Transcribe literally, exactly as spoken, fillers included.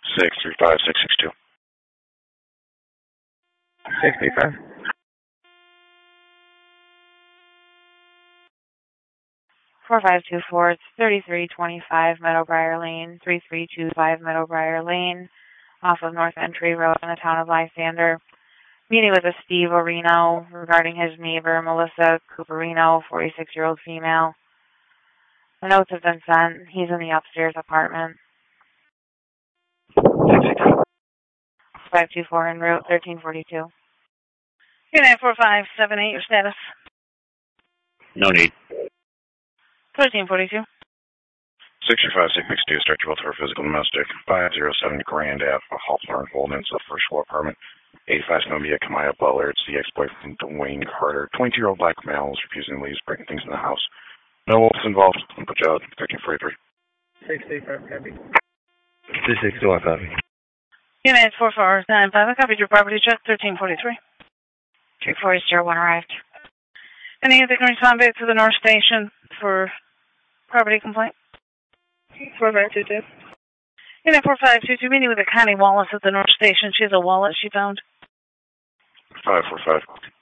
six three five six six two. six three five. four five two four, it's thirty-three twenty-five Meadowbriar Lane, three three two five Meadowbriar Lane, off of North Entry Road in the town of Lysander. Meeting with a Steve Orino regarding his neighbor, Melissa Cooperino, forty-six-year-old female. The notes have been sent. He's in the upstairs apartment. five two four en route, thirteen forty-two. Unit four five seven eight, your status? No need. thirteen forty-two. six three five six six two, structure both for physical domestic. five oh seven Grand Ave, Hawthorne Holdings, the first floor apartment. eighty-five Snowmia, Kamaya Butler. It's the ex-boyfriend, Dwayne Carter. twenty-two-year-old black male is refusing to leave, breaking things in the house. No wolves involved. Put you out. thirteen forty-three. six three five, copy. six six two one, copy. Unit four four nine five, I copied your property check, thirteen forty-three. three four zero one arrived. Any of you can respond back to the North Station for property complaint? four five two two. Unit four five two two, meeting with a Connie Wallace at the North Station. She has a wallet she found. five four five.